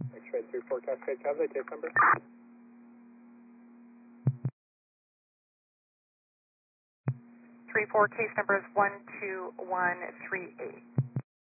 X-ray 3-4 Cascade Cavite, case number. 3-4, case number is 12138.